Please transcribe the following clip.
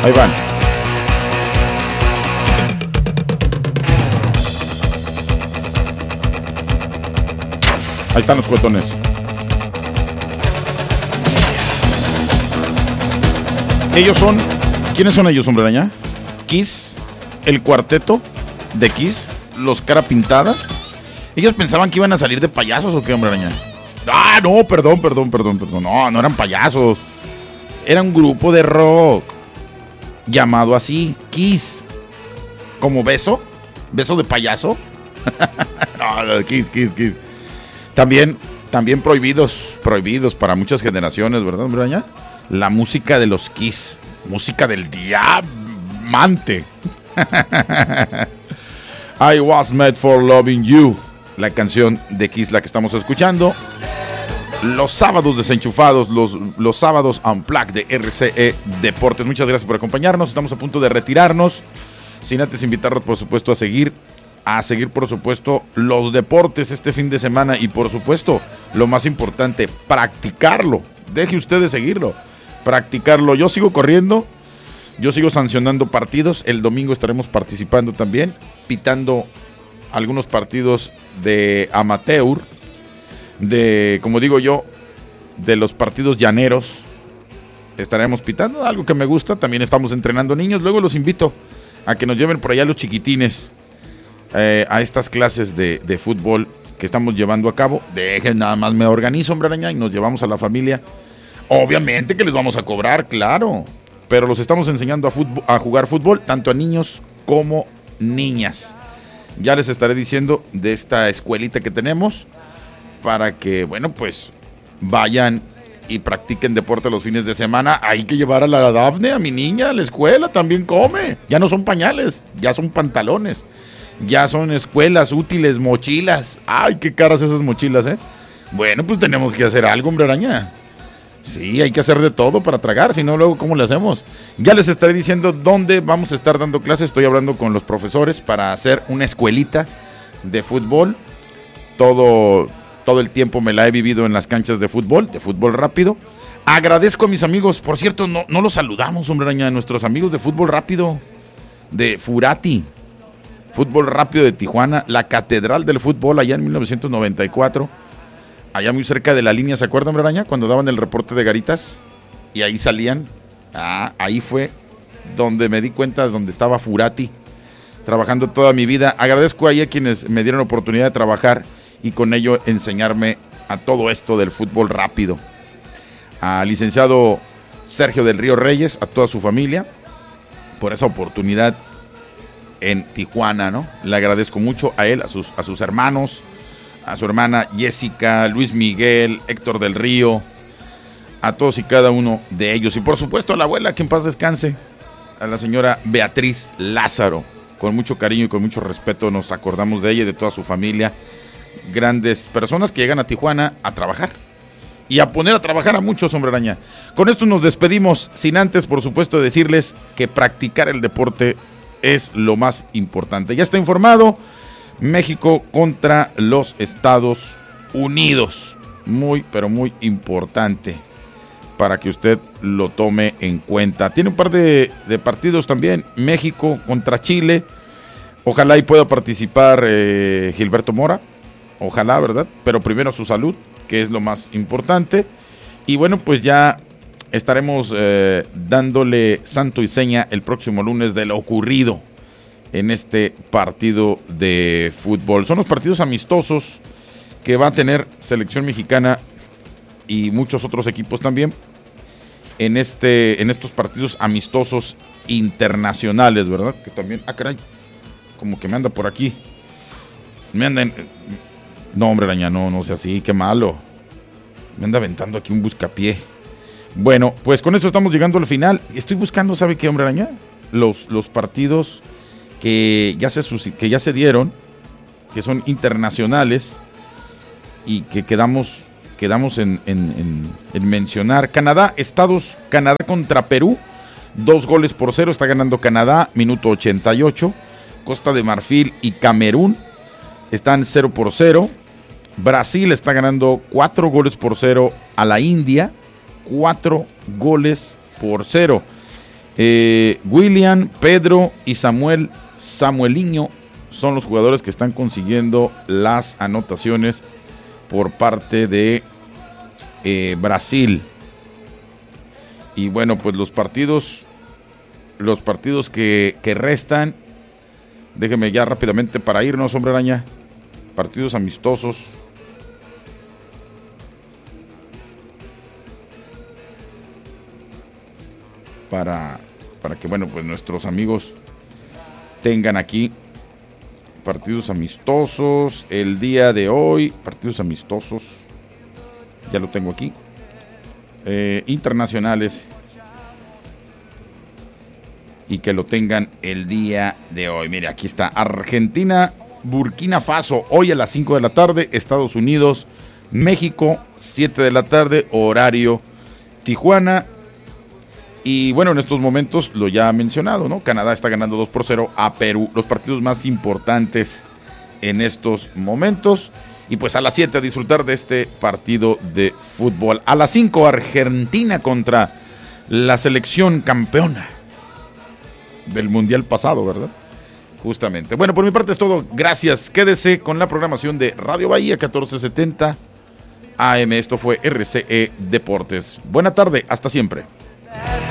Ahí van. Ahí están los cuetones. Ellos son... ¿Quiénes son ellos, Hombre Araña? Kiss, el cuarteto de Kiss, los cara pintadas. Ellos pensaban que iban a salir de payasos o qué, Hombre Araña. Ah, no, perdón. No eran payasos. Era un grupo de rock llamado así, Kiss. ¿Como beso? ¿Beso de payaso? No, Kiss. También prohibidos para muchas generaciones, ¿verdad, Hombre Araña? La música de los Kiss. Música del diamante. I was made for loving you. La canción de Kiss, la que estamos escuchando. Los sábados desenchufados, los sábados unplugged de RCE Deportes. Muchas gracias por acompañarnos. Estamos a punto de retirarnos. Sin antes invitarlos, por supuesto, a seguir, por supuesto, los deportes este fin de semana. Y, por supuesto, lo más importante, practicarlo. Deje usted de seguirlo. Practicarlo. Yo sigo corriendo. Yo sigo sancionando partidos. El domingo estaremos participando también. Pitando algunos partidos de amateur. De, como digo yo, de los partidos llaneros. Estaremos pitando algo que me gusta. También estamos entrenando niños. Luego los invito a que nos lleven por allá los chiquitines a estas clases de fútbol que estamos llevando a cabo. Dejen, nada más me organizo, Hombre Araña, y nos llevamos a la familia. Obviamente que les vamos a cobrar, claro, pero los estamos enseñando a jugar fútbol, tanto a niños como niñas. Ya les estaré diciendo de esta escuelita que tenemos para que, bueno, pues vayan y practiquen deporte los fines de semana. Hay que llevar a la Dafne, a mi niña, a la escuela, también come. Ya no son pañales, ya son pantalones, ya son escuelas útiles, mochilas. Ay, qué caras esas mochilas, ¿eh? Bueno, pues tenemos que hacer algo, Hombre Araña. Sí, hay que hacer de todo para tragar, si no, luego, ¿cómo le hacemos? Ya les estaré diciendo dónde vamos a estar dando clases. Estoy hablando con los profesores para hacer una escuelita de fútbol. Todo el tiempo me la he vivido en las canchas de fútbol rápido. Agradezco a mis amigos, por cierto, no los saludamos, Hombre Araña, a nuestros amigos de fútbol rápido, de Furati, fútbol rápido de Tijuana, la catedral del fútbol allá en 1994. Allá muy cerca de la línea, ¿se acuerdan, Hombre Araña? Cuando daban el reporte de Garitas y ahí salían. Ahí fue donde me di cuenta de donde estaba Furati, trabajando toda mi vida. Agradezco ahí a quienes me dieron la oportunidad de trabajar y con ello enseñarme a todo esto del fútbol rápido. Al licenciado Sergio del Río Reyes, a toda su familia, por esa oportunidad en Tijuana, ¿no? Le agradezco mucho a él, a sus hermanos, a su hermana Jessica, Luis Miguel, Héctor del Río, a todos y cada uno de ellos. Y por supuesto a la abuela, que en paz descanse, a la señora Beatriz Lázaro. Con mucho cariño y con mucho respeto nos acordamos de ella y de toda su familia. Grandes personas que llegan a Tijuana a trabajar. Y a poner a trabajar a muchos, Hombre Araña. Con esto nos despedimos, sin antes, por supuesto, decirles que practicar el deporte es lo más importante. Ya está informado. México contra los Estados Unidos. Muy, pero muy importante para que usted lo tome en cuenta. Tiene un par de partidos también. México contra Chile. Ojalá y pueda participar Gilberto Mora. Ojalá, ¿verdad? Pero primero su salud, que es lo más importante. Y bueno, pues ya estaremos dándole santo y seña el próximo lunes de lo ocurrido en este partido de fútbol. Son los partidos amistosos que va a tener selección mexicana y muchos otros equipos también en estos partidos amistosos internacionales, ¿verdad? Que también, caray, como que me anda por aquí. No, Hombre Araña, no sea así, qué malo. Me anda aventando aquí un buscapié. Bueno, pues con eso estamos llegando al final. Estoy buscando, ¿sabe qué, Hombre Araña? Los partidos que ya se dieron, que son internacionales y que quedamos en mencionar. Canadá contra Perú, 2-0, está ganando Canadá, minuto 88. Costa de Marfil y Camerún están 0-0. Brasil está ganando 4-0 a la India, 4-0. William, Pedro y Samuelinho son los jugadores que están consiguiendo las anotaciones por parte de Brasil. Y bueno, pues los partidos que restan, déjeme ya rápidamente para irnos, hombre araña. Partidos amistosos. Para que, bueno, pues nuestros amigos tengan aquí partidos amistosos el día de hoy. Partidos amistosos, ya lo tengo aquí. Internacionales. Y que lo tengan el día de hoy. Mire, aquí está Argentina, Burkina Faso, hoy a las 5 de la tarde. Estados Unidos, México, 7 de la tarde, horario Tijuana. Y bueno, en estos momentos lo ya mencionado, ¿no? Canadá está ganando 2-0 a Perú. Los partidos más importantes en estos momentos. Y pues a las 7 a disfrutar de este partido de fútbol. A las 5 Argentina contra la selección campeona del mundial pasado, ¿verdad? Justamente. Bueno, por mi parte es todo. Gracias. Quédese con la programación de Radio Bahía 1470 AM. Esto fue RCE Deportes. Buena tarde. Hasta siempre.